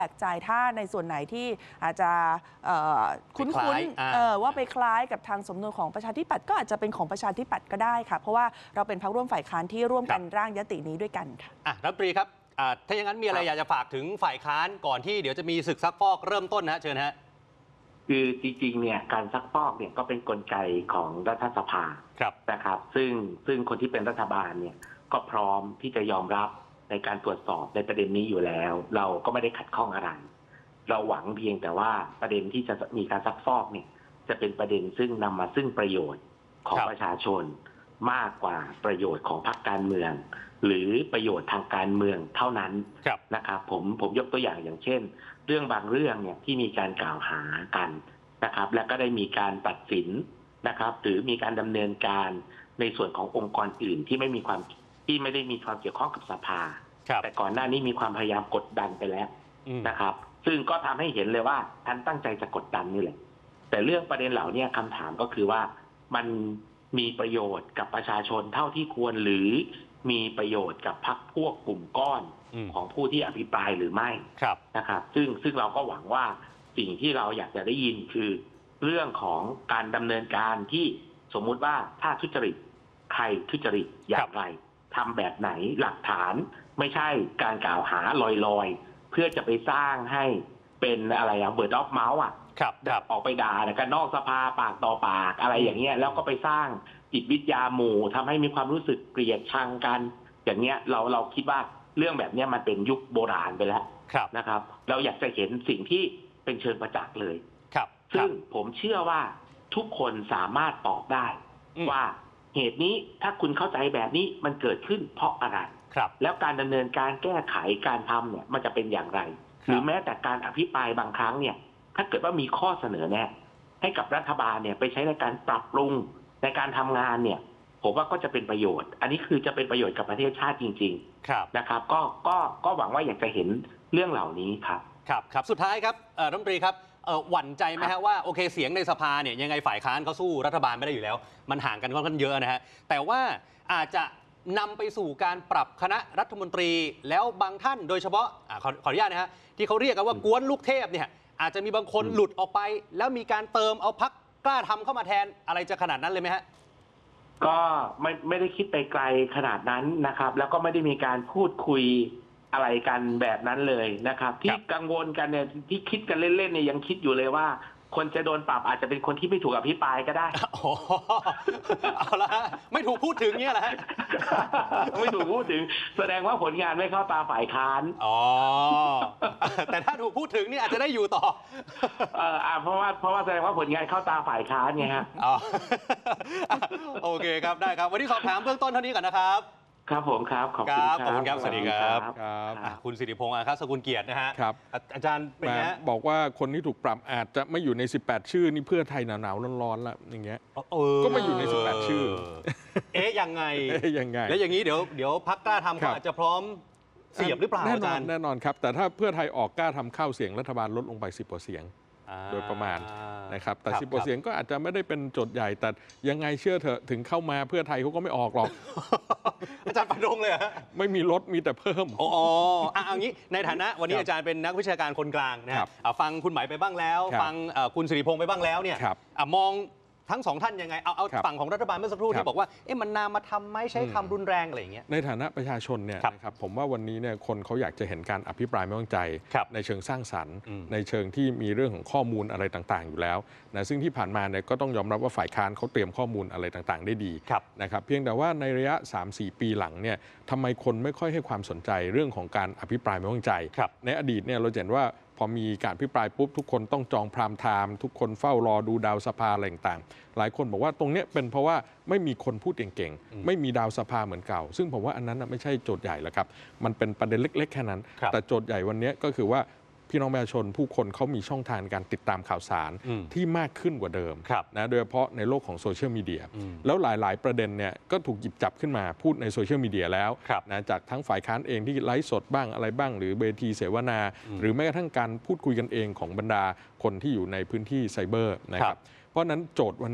แปลกใจถ้าในส่วนไหนที่อาจจะคุ้นว่าไปคล้ายกับทางสำนวนของประชาธิปัตย์ก็อาจจะเป็นของประชาธิปัตย์ก็ได้ค่ะเพราะว่าเราเป็นพรรคร่วมฝ่ายค้านที่ร่วมกันร่างยตินี้ด้วยกันค่ะรัฐมนตรีครับถ้าอย่างนั้นมีอะไรอยากจะฝากถึงฝ่ายค้านก่อนที่เดี๋ยวจะมีศึกซักฟอกเริ่มต้นนะเชิญฮะคือจริงๆเนี่ยการซักฟอกเนี่ยก็เป็นกลไกของรัฐสภานะครับซึ่งคนที่เป็นรัฐบาลเนี่ยก็พร้อมที่จะยอมรับในการตรวจสอบในประเด็นนี้อยู่แล้วเราก็ไม่ได้ขัดข้องอะไรเราหวังเพียงแต่ว่าประเด็นที่จะมีการซักฟอกเนี่ยจะเป็นประเด็นซึ่งนำมาซึ่งประโยชน์ของประชาชนมากกว่าประโยชน์ของพรรคการเมืองหรือประโยชน์ทางการเมืองเท่านั้นนะครับผมยกตัวอย่างเช่นเรื่องบางเรื่องเนี่ยที่มีการกล่าวหากันนะครับและก็ได้มีการตัดสินนะครับหรือมีการดำเนินการในส่วนขององค์กรอื่นที่ไม่ได้มีความเกี่ยวข้องกับสภาแต่ก่อนหน้านี้มีความพยายามกดดันไปแล้วนะครับซึ่งก็ทำให้เห็นเลยว่าท่านตั้งใจจะกดดันนี่แหละแต่เรื่องประเด็นเหล่านี้คำถามก็คือว่ามันมีประโยชน์กับประชาชนเท่าที่ควรหรือมีประโยชน์กับพรรคพวกกลุ่มก้อนของผู้ที่อภิปรายหรือไม่นะครับซึ่งเราก็หวังว่าสิ่งที่เราอยากจะได้ยินคือเรื่องของการดำเนินการที่สมมุติว่าถ้าทุจริตใครทุจริตอย่างไรทำแบบไหนหลักฐานไม่ใช่การกล่าวหาลอยๆเพื่อจะไปสร้างให้เป็นอะไรเบิร์ดออฟเมาส์ออกไปด่ากันนอกสภาปากต่อปากอะไรอย่างเงี้ยแล้วก็ไปสร้างจิตวิทยาหมู่ทำให้มีความรู้สึกเกลียดชังกันอย่างเงี้ยเราคิดว่าเรื่องแบบนี้มันเป็นยุคโบราณไปแล้วนะครับเราอยากจะเห็นสิ่งที่เป็นเชิงประจักษ์เลยซึ่งผมเชื่อว่าทุกคนสามารถตอบได้ว่าเหตุนี้ถ้าคุณเข้าใจแบบนี้มันเกิดขึ้นเพราะอะไรแล้วการดำเนินการแก้ไขการทำเนี่ยมันจะเป็นอย่างไรหรือแม้แต่การอภิปรายบางครั้งเนี่ยถ้าเกิดว่ามีข้อเสนอแนะให้กับรัฐบาลเนี่ยไปใช้ในการปรับปรุงในการทำงานเนี่ยผมว่าก็จะเป็นประโยชน์อันนี้คือจะเป็นประโยชน์กับประเทศชาติจริงๆนะครับก็หวังว่าอยากจะเห็นเรื่องเหล่านี้ครับสุดท้ายครับรัฐมนตรีครับหวั่นใจไหมฮะว่าโอเคเสียงในสภาเนี่ยยังไงฝ่ายค้านเขาสู้รัฐบาลไม่ได้อยู่แล้วมันห่างกันค่อนข้างเยอะนะฮะแต่ว่าอาจจะนำไปสู่การปรับคณะรัฐมนตรีแล้วบางท่านโดยเฉพาะขออนุญาตนะฮะที่เขาเรียกกันว่ากวนลูกเทพเนี่ยอาจจะมีบางคนหลุดออกไปแล้วมีการเติมเอาพรรคกล้าทำเข้ามาแทนอะไรจะขนาดนั้นเลยไหมฮะก็ไม่ได้คิดไปไกลขนาดนั้นนะครับแล้วก็ไม่ได้มีการพูดคุยอะไรกันแบบนั้นเลยนะครับที่กังวลกันเนี่ยที่คิดกันเล่นๆเนี่ยยังคิดอยู่เลยว่าคนจะโดนปรับอาจจะเป็นคนที่ไม่ถูกอภิปรายก็ได้เอาละไม่ถูกพูดถึงเนี่ยแหละไม่ถูกพูดถึงแสดงว่าผลงานไม่เข้าตาฝ่ายค้านแต่ถ้าถูกพูดถึงนี่อาจจะได้อยู่ต่อเพราะว่าแสดงว่าผลงานเข้าตาฝ่ายค้านไงฮะโอเคครับได้ครับวันนี้สอบถามเบื้องต้นเท่านี้ก่อนนะครับครับผมครับขอบคุณครับสวัสดีครับคุณสิริพงษ์อาคาสกุลเกียรตินะฮะครับอาจารย์เป็นไงบอกว่าคนที่ถูกปรับอาจจะไม่อยู่ใน18ชื่อนี่เพื่อไทยหนาวๆร้อนๆละอย่างเงี้ยก็ไม่อยู่ใน18ชื่อยังไงแล้วอย่างนี้เดี๋ยวพรรคกล้าทำเขาอาจจะพร้อมเสียบหรือเปล่าอาจารย์แน่นอนครับแต่ถ้าเพื่อไทยออกกล้าทำเข้าเสียงรัฐบาลลดลงไป10 กว่าเสียงโดยประมาณนะครับแต่10 กว่าเสียงก็อาจจะไม่ได้เป็นโจทย์ใหญ่แต่ยังไงเชื่อเถอะถึงเข้ามาเพื่อไทยเขาก็ไม่ออกหรอกอาจารย์ฟันธงเลยไม่มีลดมีแต่เพิ่มเอางี้ในฐานะวันนี้อาจารย์เป็นนักวิชาการคนกลางนะครับฟังคุณหมายไปบ้างแล้วฟังคุณสิริพงษ์ไปบ้างแล้วเนี่ยมองทั้งสองท่านยังไงเอาฝั่งของรัฐบาลเมื่อสักครู่ที่บอกว่ามันนามาทำไหมใช้คำรุนแรงอะไรอย่างเงี้ยในฐานะประชาชนเนี่ยนะครับผมว่าวันนี้เนี่ยคนเขาอยากจะเห็นการอภิปรายไม่ไว้วางใจในเชิงสร้างสรรค์ในเชิงที่มีเรื่องของข้อมูลอะไรต่างๆอยู่แล้วนะซึ่งที่ผ่านมาเนี่ยก็ต้องยอมรับว่าฝ่ายค้านเขาเตรียมข้อมูลอะไรต่างๆได้ดีนะครับเพียงแต่ว่าในระยะ 3-4 ปีหลังเนี่ยทำไมคนไม่ค่อยให้ความสนใจเรื่องของการอภิปรายไม่ไว้วางใจในอดีตเนี่ยเราเห็นว่าพอมีการอภิปรายปุ๊บทุกคนต้องจองพรามไทม์ทุกคนเฝ้ารอดูดาวสภาอะไรต่างๆหลายคนบอกว่าตรงนี้เป็นเพราะว่าไม่มีคนพูดเก่งๆไม่มีดาวสภาเหมือนเก่าซึ่งผมว่าอันนั้นไม่ใช่โจทย์ใหญ่แล้วครับมันเป็นประเด็นเล็กๆแค่นั้นแต่โจทย์ใหญ่วันนี้ก็คือว่าพี่น้องประชาชนผู้คนเขามีช่องทางการติดตามข่าวสารที่มากขึ้นกว่าเดิมนะโดยเฉพาะในโลกของโซเชียลมีเดียแล้วหลายๆประเด็นเนี่ยก็ถูกหยิบจับขึ้นมาพูดในโซเชียลมีเดียแล้วนะจากทั้งฝ่ายค้านเองที่ไลฟ์สดบ้างอะไรบ้างหรือเวทีเสวนาหรือแม้กระทั่งการพูดคุยกันเองของบรรดาคนที่อยู่ในพื้นที่ไซเบอร์นะครับเพราะนั้นโจทย์วันนี้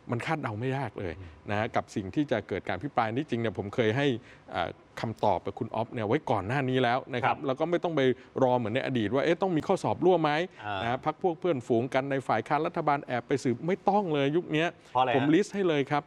มันคาดเดาไม่ยากเลยนะกับสิ่งที่จะเกิดการพิปรายนี้จริงเนี่ยผมเคยให้คำตอบกับคุณอ๊อฟเนี่ยไว้ก่อนหน้านี้แล้วนะครับแล้วก็ไม่ต้องไปรอเหมือนในอดีตว่าต้องมีข้อสอบร่วมไหมนะพรรคพวกเพื่อนฝูงกันในฝ่ายค้านรัฐบาลแอบไปสืบไม่ต้องเลยยุคนี้ผมลิสต์ให้เลยครับ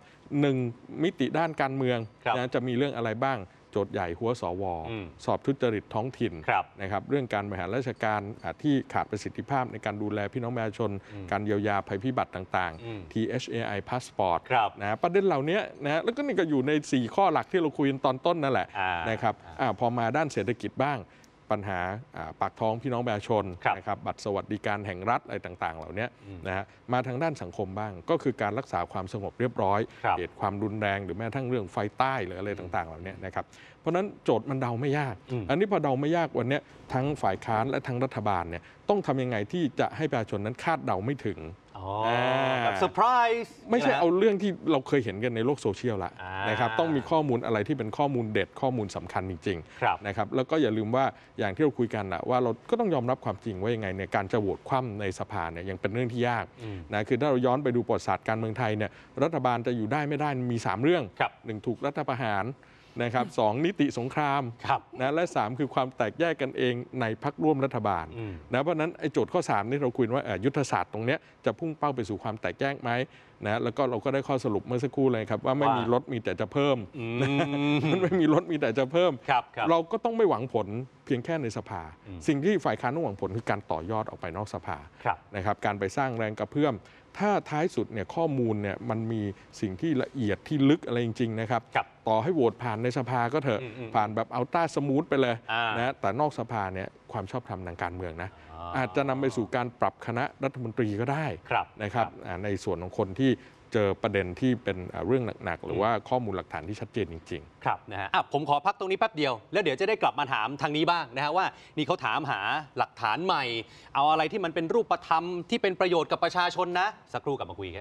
1มิติด้านการเมืองนะจะมีเรื่องอะไรบ้างโจทย์ใหญ่หัวสวสอบทุจริตท้องถิ่นนะครับเรื่องการบริหารราชการที่ขาดประสิทธิภาพในการดูแลพี่น้องประชาชนการเยียวยาภัยพิบัติต่างๆ THAI Passport นะประเด็นเหล่านี้นะแล้วก็นี่ก็อยู่ใน4ข้อหลักที่เราคุยกันตอนต้นนั่นแหละนะครับพอมาด้านเศรษฐกิจบ้างปัญหาปากท้องพี่น้องประชาชนนะครับบัตรสวัสดิการแห่งรัฐอะไรต่างๆเหล่านี้นะฮะมาทางด้านสังคมบ้างก็คือการรักษาความสงบเรียบร้อยเหตุความรุนแรงหรือแม้ทั้งเรื่องไฟใต้หรืออะไรต่างๆเหล่านี้นะครับเพราะนั้นโจทย์มันเดาไม่ยากอันนี้พอเดาไม่ยากวันนี้ทั้งฝ่ายค้านและทั้งรัฐบาลเนี่ยต้องทำยังไงที่จะให้ประชาชนนั้นคาดเดาไม่ถึงแบบเซอร์ไพรส์ไม่ใช่เอาเรื่องที่เราเคยเห็นกันในโลกโซเชียลละนะครับต้องมีข้อมูลอะไรที่เป็นข้อมูลเด็ดข้อมูลสำคัญจริงๆนะครับแล้วก็อย่าลืมว่าอย่างที่เราคุยกันนะว่าเราก็ต้องยอมรับความจริงว่ายังไงเนี่ยการจะโหวตคว่ำในสภาเนี่ยยังเป็นเรื่องที่ยากนะคือถ้าเราย้อนไปดูประวัติศาสตร์การเมืองไทยเนี่ยรัฐบาลจะอยู่ได้ไม่ได้มี3เรื่อง1ถูกรัฐประหารนะครับ2นิติสงครามนะและ3คือความแตกแยกกันเองในพรรคร่วมรัฐบาลนะเพราะนั้นไอ้โจทย์ข้อ3นี่เราคุยว่ายุทธศาสตร์ตรงนี้จะพุ่งเป้าไปสู่ความแตกแยกไหมนะแล้วก็เราก็ได้ข้อสรุปเมื่อสักครู่เลยครับว่าไม่มีลดมีแต่จะเพิ่มมันไม่มีลดมีแต่จะเพิ่มเราก็ต้องไม่หวังผลเพียงแค่ในสภาสิ่งที่ฝ่ายค้านต้องหวังผลคือการต่อยอดออกไปนอกสภานะครับการไปสร้างแรงกระเพื่อมถ้าท้ายสุดเนี่ยข้อมูลเนี่ยมันมีสิ่งที่ละเอียดที่ลึกอะไรจริงๆนะครับต่อให้โหวตผ่านในสภาก็เถอะผ่านแบบอัลต้าสมูทไปเลยนะแต่นอกสภาเนี่ยความชอบธรรมทางการเมืองนะอาจจะนำไปสู่การปรับคณะรัฐมนตรีก็ได้นะครับในส่วนของคนที่เจอประเด็นที่เป็นเรื่องหนักๆหรือว่าข้อมูลหลักฐานที่ชัดเจนจริงๆครับนะฮะผมขอพักตรงนี้แป๊บเดียวแล้วเดี๋ยวจะได้กลับมาถามทางนี้บ้างนะฮะว่านี่เขาถามหาหลักฐานใหม่เอาอะไรที่มันเป็นรูปธรรมที่เป็นประโยชน์กับประชาชนนะสักครู่กลับมาคุยกัน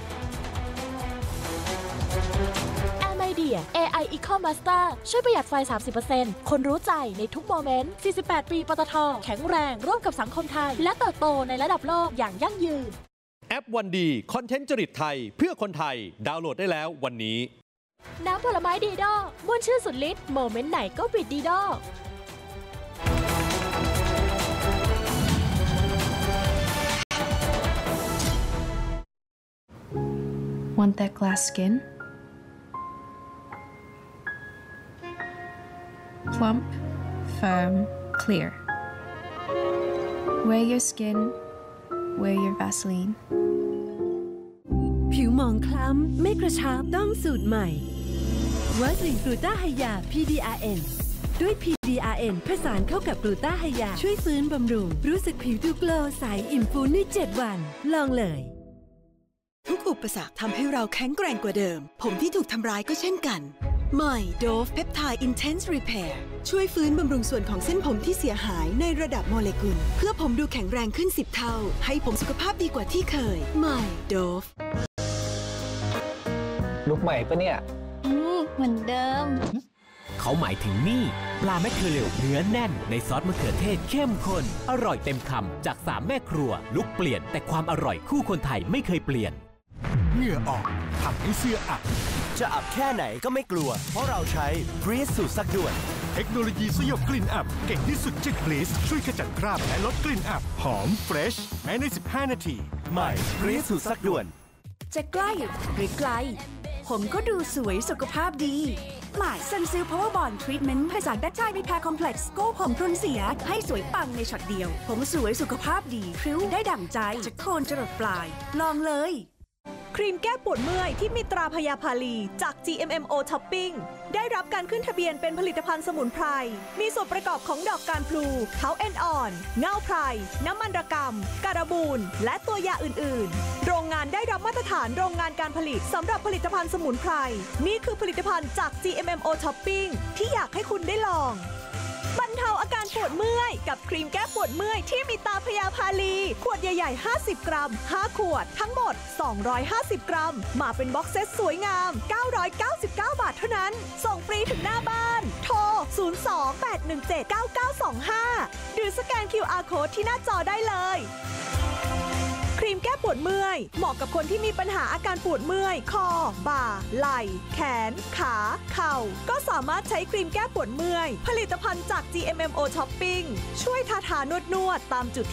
Media AI Eco Master ช่วยประหยัดไฟ 30% คนรู้ใจในทุกโมเมนต์ 48 ปีปตท.แข็งแรงร่วมกับสังคมไทยและเติบโตในระดับโลกอย่างยั่งยืนแอปวันดีคอนเทนต์จริตไทยเพื่อคนไทยดาวน์โหลดได้แล้ววันนี้น้ำผลไม้ดีดอม่วนชื่นสุดฤทธิ์โมเมนต์ไหนก็บิดดีดอ Want that glass skin? Plump, firm, clear. Wear your skin, wear your Vaseline. ผิวหมองคล้ำไม่กระชับต้องสูตรใหม่วาสลินกลูต้าไฮยา PDRN ด้วย PDRN ผสานเข้ากับกลูต้าไฮยาช่วยฟื้นบำรุงรู้สึกผิวดูโกลว์ใสอิ่มฟูใน7 วันลองเลยทุกอุปสรรคทำให้เราแข็งแกร่งกว่าเดิมผมที่ถูกทำร้ายก็เช่นกันใหม่ Dove Peptide Intense Repair ช่วยฟื้นบำรุงส่วนของเส้นผมที่เสียหายในระดับโมเลกุลเพื่อผมดูแข็งแรงขึ้น10 เท่าให้ผมสุขภาพดีกว่าที่เคยใหม่ Dove ลุกใหม่ปะเนี่ยเหมือนเดิมเขาหมายถึงนี่ปลาแมคเคอเรลเนื้อแน่นในซอสมะเขือเทศเข้มข้นอร่อยเต็มคำจาก3แม่ครัวลุกเปลี่ยนแต่ความอร่อยคู่คนไทยไม่เคยเปลี่ยนเหงื่อออกทำให้เสื้ออับจะอับแค่ไหนก็ไม่กลัวเพราะเราใช้ Breeze สูตรซักด่วนเทคโนโลยีสยบกลิ่นอับเก่งที่สุดจาก Breeze ช่วยขจัดคราบและลดกลิ่นอับหอมเฟรชภายใน15 นาทีใหม่ Breeze สูตรซักด่วนจะใกล้หรือไกลผมก็ดูสวยสุขภาพดีใหม่ซันซิลพาวเวอร์บอนด์ทรีทเมนต์ผสานแบคไทรีแพร์คอมเพล็กซ์โก้ผมพรุนเสียให้สวยปังในช็อตเดียวผมสวยสุขภาพดีพริ้วได้ดั่งใจจากโคนจรดปลายลองเลยครีมแก้ปวดเมื่อยที่มีตราพยาพาลีจาก GMMO Topping ได้รับการขึ้นทะเบียนเป็นผลิตภัณฑ์สมุนไพรมีส่วนประกอบของดอกการพลูเขาเอ็นอ่อนเง่าไพรน้ำมันระกำการบูนและตัวยาอื่นๆโรงงานได้รับมาตรฐานโรงงานการผลิตสำหรับผลิตภัณฑ์สมุนไพรนี่คือผลิตภัณฑ์จาก GMMO Topping ที่อยากให้คุณได้ลองบรรเทาอาการปวดเมื่อยกับครีมแก้ปวดเมื่อยที่มีตาพยาพาลีขวดใหญ่ๆ50 กรัม5 ขวดทั้งหมด250 กรัมมาเป็นบ็อกเซตสวยงาม999 บาทเท่านั้นส่งฟรีถึงหน้าบ้านโทร02-817-9925หรือสแกน QR Code ที่หน้าจอได้เลยครีมมแก้ปวดเมื่อยเหมาะกับคนที่มีปัญหาอาการปวดเมื่อยคอบ่าไหล่แขนขาเข่าก็สามารถใช้ครีมแก้ปวดเมื่อยผลิตภัณฑ์จาก GMMO Shopping ช่วยทานวดตามจุด